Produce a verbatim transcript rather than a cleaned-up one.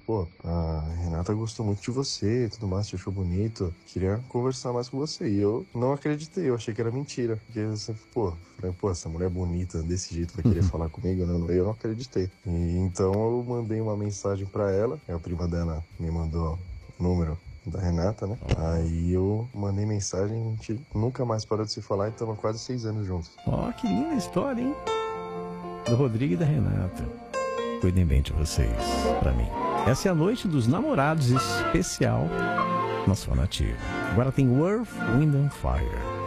pô, a Renata gostou muito de você e tudo mais, te achou bonito, queria conversar mais com você. E eu não acreditei, eu achei que era mentira. Porque você, pô, falei, pô, essa mulher bonita desse jeito vai querer falar comigo? Não, eu não acreditei. E então eu mandei uma mensagem pra ela, a prima dela me mandou o número da Renata, né? Aí eu mandei mensagem, a gente nunca mais parou de se falar e estamos quase seis anos juntos. Ó, oh, que linda história, hein? Do Rodrigo e da Renata. Cuidem bem de vocês, pra mim. Essa é a noite dos namorados especial na sua nativa. Agora tem Earth, Wind and Fire.